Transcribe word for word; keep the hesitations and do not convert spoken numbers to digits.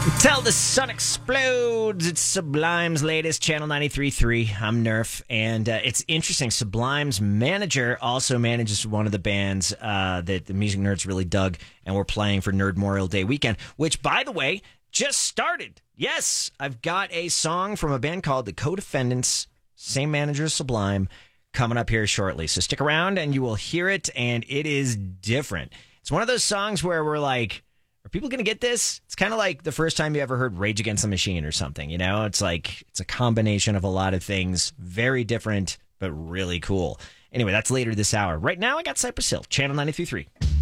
Till the sun explodes. It's Sublime's latest, Channel ninety-three point three. I'm Nerf, and uh, it's interesting. Sublime's manager also manages one of the bands uh, that the music nerds really dug, and we're playing for Nerd Memorial Day weekend, which, by the way, just started. Yes, I've got a song from a band called The Co-Defendants, same manager as Sublime, coming up here shortly. So stick around, and you will hear it, and it is different. It's one of those songs where we're like, are people going to get this? It's kind of like the first time you ever heard Rage Against the Machine or something, you know? It's like, it's a combination of a lot of things. Very different, but really cool. Anyway, that's later this hour. Right now, I got Cypress Hill, Channel ninety-three point three.